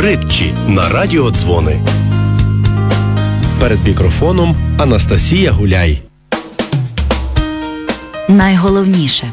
притчі на радіодзвони. Перед мікрофоном Анастасія Гуляй. Найголовніше.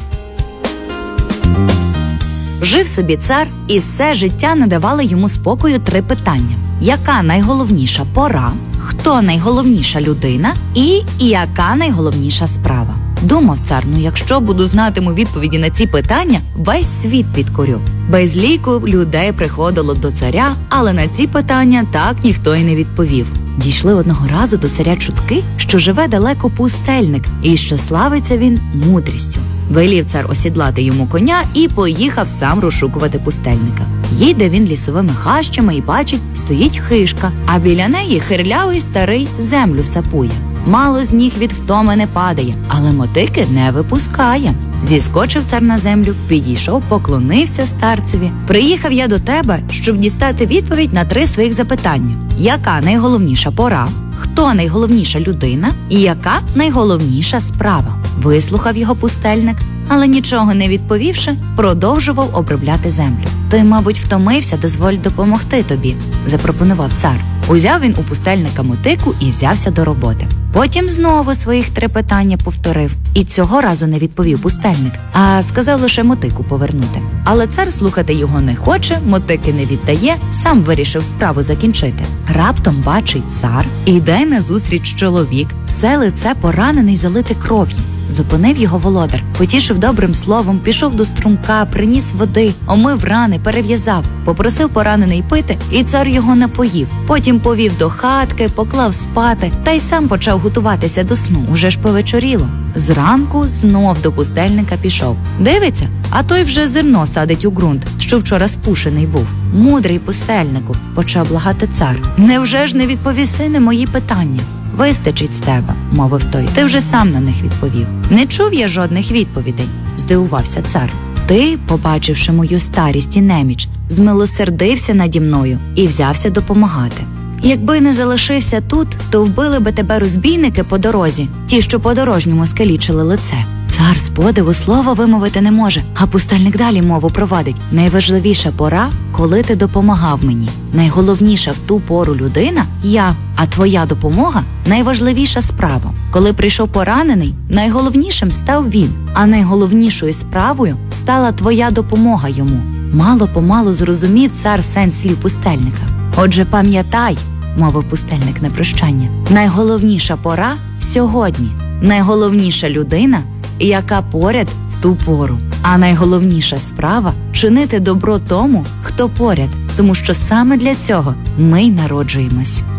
Жив собі цар, і все життя не давали йому спокою 3 питання. Яка найголовніша пора? Хто найголовніша людина? І яка найголовніша справа? Думав цар, якщо буду знатиму відповіді на ці питання, весь світ підкорю. Без ліку людей приходило до царя, але на ці питання так ніхто й не відповів. Дійшли одного разу до царя чутки, що живе далеко пустельник і що славиться він мудрістю. Велів цар осідлати йому коня і поїхав сам розшукувати пустельника. Їде він лісовими хащами і бачить, стоїть хижка, а біля неї хирлявий старий землю сапує. Мало з ніг від втоми не падає, але мотики не випускає. Зіскочив цар на землю, підійшов, поклонився старцеві. Приїхав я до тебе, щоб дістати відповідь на 3 своїх запитання. Яка найголовніша пора? Хто найголовніша людина? І яка найголовніша справа? Вислухав його пустельник, але нічого не відповівши, продовжував обробляти землю. Той, мабуть, втомився, дозволь допомогти тобі, запропонував цар. Узяв він у пустельника мотику і взявся до роботи. Потім знову своїх 3 питання повторив. І цього разу не відповів пустельник, а сказав лише мотику повернути. Але цар слухати його не хоче, мотики не віддає, сам вирішив справу закінчити. Раптом бачить цар, іде назустріч чоловік, все лице поранений, залите кров'ю. Зупинив його володар, потішив добрим словом, пішов до струмка, приніс води, омив рани, перев'язав, попросив поранений пити, і цар його напоїв. Потім повів до хатки, поклав спати, та й сам почав готуватися до сну, уже ж повечоріло. Зранку знов до пустельника пішов. Дивиться, а той вже зерно садить у ґрунт, що вчора спушений був. Мудрий пустельнику, почав благати цар. Невже ж не відповіси на мої питання? Вистачить з тебе, мовив той, ти вже сам на них відповів. Не чув я жодних відповідей, здивувався цар. Ти, побачивши мою старість і неміч, змилосердився наді мною і взявся допомагати. Якби не залишився тут, то вбили би тебе розбійники по дорозі, ті, що подорожньому скалічили лице. Цар з подиву слова вимовити не може, а пустельник далі мову провадить. Найважливіша пора, коли ти допомагав мені. Найголовніша в ту пору людина – я, а твоя допомога – найважливіша справа. Коли прийшов поранений, найголовнішим став він, а найголовнішою справою стала твоя допомога йому. Мало-помалу зрозумів цар сенс слів пустельника. Отже, пам'ятай, мовив пустельник на прощання, найголовніша пора – сьогодні. Найголовніша людина – яка поряд в ту пору. А найголовніша справа – чинити добро тому, хто поряд, тому що саме для цього ми й народжуємось.